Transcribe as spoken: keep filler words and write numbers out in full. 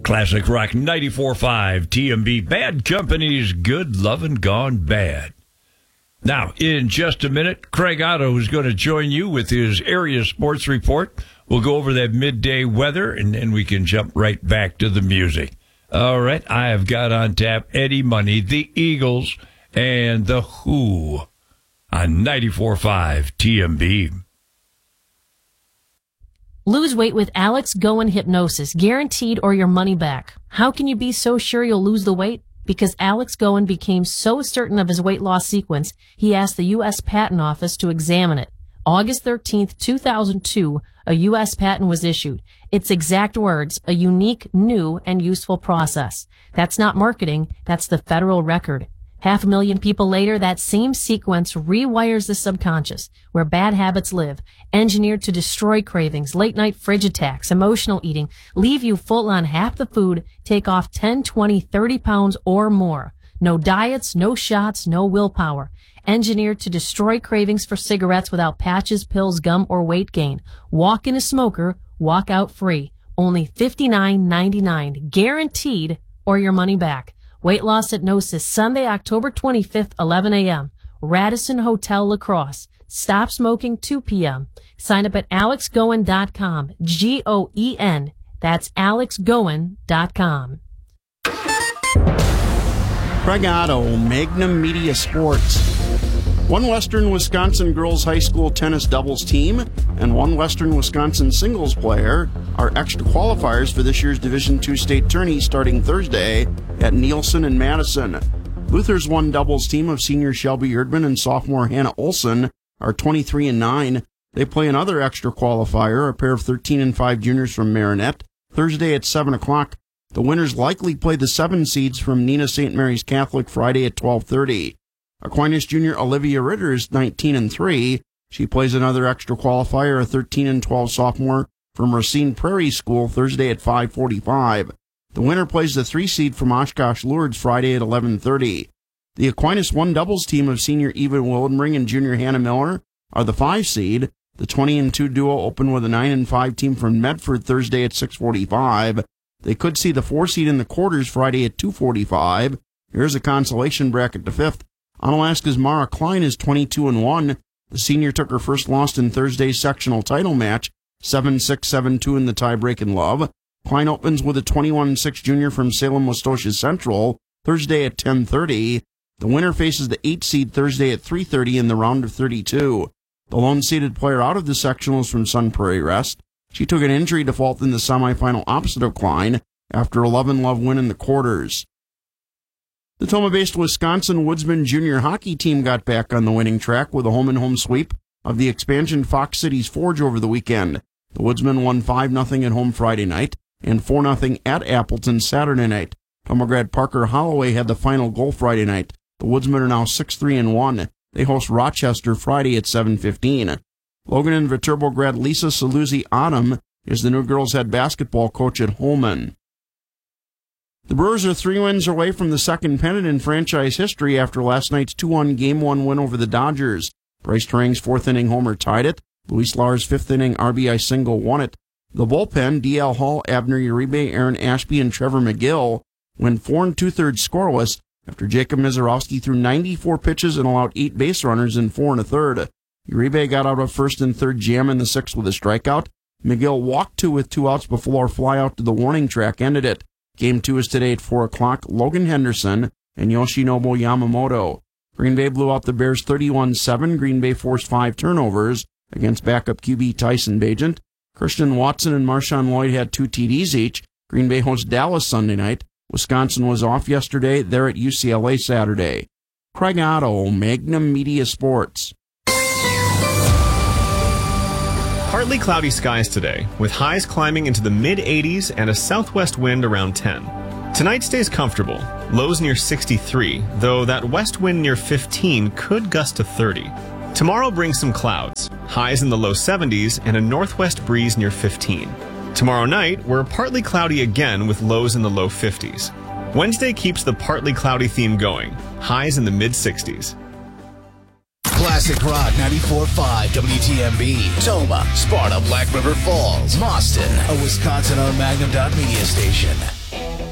Classic Rock ninety-four point five T M B. Bad Company's Good Lovin' Gone Bad. Now, in just a minute, Craig Otto is going to join you with his area sports report. We'll go over that midday weather, and then we can jump right back to the music. All right, I have got on tap Eddie Money, the Eagles, and the Who on ninety-four point five T M B. Lose weight with Alex Goen Hypnosis, guaranteed or your money back. How can you be so sure you'll lose the weight? Because Alex Goen became so certain of his weight loss sequence, he asked the U S Patent Office to examine it. August thirteenth, two thousand two, a U S patent was issued. Its exact words, a unique, new, and useful process. That's not marketing, that's the federal record. Half a million people later, that same sequence rewires the subconscious, where bad habits live, engineered to destroy cravings, late-night fridge attacks, emotional eating, leave you full on half the food, take off ten, twenty, thirty pounds or more. No diets, no shots, no willpower. Engineered to destroy cravings for cigarettes without patches, pills, gum, or weight gain. Walk in a smoker, walk out free. Only fifty-nine ninety-nine, guaranteed, or your money back. Weight Loss Hypnosis, Sunday, October twenty-fifth, eleven a.m. Radisson Hotel, La Crosse. Stop smoking, two p.m. Sign up at alex goen dot com. G O E N. That's alex goen dot com. Craig Otto, Magnum Media Sports. One Western Wisconsin girls high school tennis doubles team and one Western Wisconsin singles player are extra qualifiers for this year's Division two state tourney starting Thursday at Nielsen and Madison. Luther's one doubles team of senior Shelby Erdman and sophomore Hannah Olson are twenty-three and nine. They play another extra qualifier, a pair of thirteen and five juniors from Marinette, Thursday at seven o'clock. The winners likely play the seven seeds from Nina Saint Mary's Catholic Friday at twelve thirty. Aquinas junior Olivia Ritter is nineteen and three. She plays another extra qualifier, a thirteen and twelve sophomore from Racine Prairie School, Thursday at five forty-five. The winner plays the three seed from Oshkosh Lourdes Friday at eleven thirty. The Aquinas one doubles team of senior Eva Wildenring and junior Hannah Miller are the five seed. The twenty and two duo open with a nine and five team from Medford Thursday at six forty-five. They could see the four seed in the quarters Friday at two forty-five. Here's a consolation bracket to fifth. Onalaska's Mara Klein is twenty-two and one. The senior took her first loss in Thursday's sectional title match, seven six, seven two in the tiebreak in love. Klein opens with a twenty-one and six junior from Salem-Waustotia Central, Thursday at ten thirty. The winner faces the eight seed Thursday at three thirty in the round of thirty-two. The lone seeded player out of the sectionals from Sun Prairie Rest. She took an injury default in the semifinal opposite of Klein after a love and love win in the quarters. The Toma-based Wisconsin Woodsman junior hockey team got back on the winning track with a home-and-home sweep of the expansion Fox Cities Forge over the weekend. The Woodsmen won five nothing at home Friday night and four nothing at Appleton Saturday night. Tomograd Parker Holloway had the final goal Friday night. The Woodsmen are now six three and one. They host Rochester Friday at seven fifteen. Logan and Viterbograd Lisa Saluzzi Autumn is the new girls' head basketball coach at Holman. The Brewers are three wins away from the second pennant in franchise history after last night's two one Game one win over the Dodgers. Bryce Terang's fourth-inning homer tied it. Luis Laur's fifth-inning R B I single won it. The bullpen, D L Hall, Abner Uribe, Aaron Ashby, and Trevor McGill went four and two-thirds scoreless after Jacob Mizorowski threw ninety-four pitches and allowed eight base runners in four and a third. Uribe got out of first and third jam in the sixth with a strikeout. McGill walked two with two outs before a fly out to the warning track ended it. Game two is today at four o'clock. Logan Henderson and Yoshinobu Yamamoto. Green Bay blew out the Bears thirty-one seven. Green Bay forced five turnovers against backup Q B Tyson Bagent. Christian Watson and Marshawn Lloyd had two T Ds each. Green Bay hosts Dallas Sunday night. Wisconsin was off yesterday. They're at U C L A Saturday. Craig Otto, Magnum Media Sports. Partly cloudy skies today, with highs climbing into the mid eighties and a southwest wind around ten. Tonight stays comfortable, lows near sixty-three, though that west wind near fifteen could gust to thirty. Tomorrow brings some clouds, highs in the low seventies and a northwest breeze near fifteen. Tomorrow night, we're partly cloudy again with lows in the low fifties. Wednesday keeps the partly cloudy theme going, highs in the mid sixties. Classic Rock ninety-four point five W T M B, Toma, Sparta, Black River Falls, Boston, a Wisconsin-owned Magnum Media station.